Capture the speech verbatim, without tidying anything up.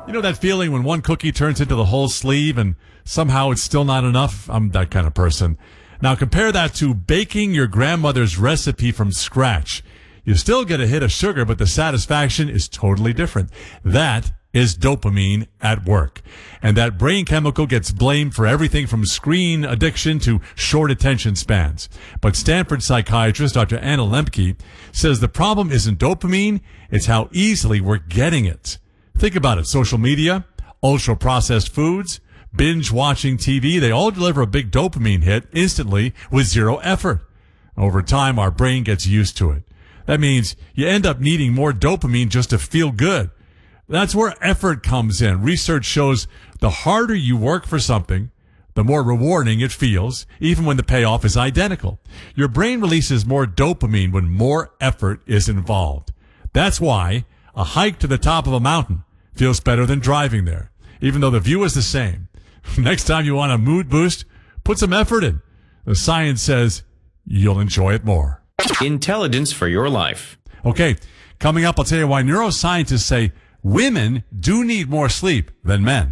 You know that feeling when one cookie turns into the whole sleeve and somehow it's still not enough? I'm that kind of person. Now compare that to baking your grandmother's recipe from scratch. You still get a hit of sugar, but the satisfaction is totally different. That is dopamine at work. And that brain chemical gets blamed for everything from screen addiction to short attention spans. But Stanford psychiatrist Doctor Anna Lembke says the problem isn't dopamine, it's how easily we're getting it. Think about it. Social media, ultra-processed foods, binge-watching T V, they all deliver a big dopamine hit instantly with zero effort. Over time, our brain gets used to it. That means you end up needing more dopamine just to feel good. That's where effort comes in. Research shows the harder you work for something, the more rewarding it feels, even when the payoff is identical. Your brain releases more dopamine when more effort is involved. That's why a hike to the top of a mountain feels better than driving there, even though the view is the same. Next time you want a mood boost, put some effort in. The science says you'll enjoy it more. Intelligence for your life. Okay, coming up, I'll tell you why neuroscientists say women do need more sleep than men.